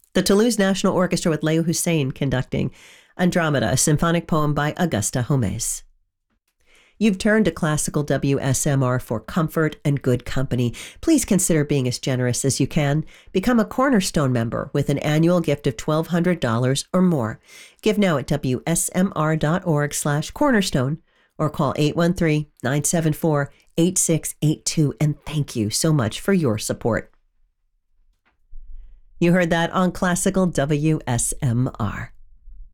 The Toulouse National Orchestra with Leo Hussein conducting Andromeda, a symphonic poem by Augusta Homais. You've turned to classical WSMR for comfort and good company. Please consider being as generous as you can. Become a Cornerstone member with an annual gift of $1,200 or more. Give now at WSMR.org/cornerstone or call 813-974-8682. And thank you so much for your support. You heard that on Classical WSMR.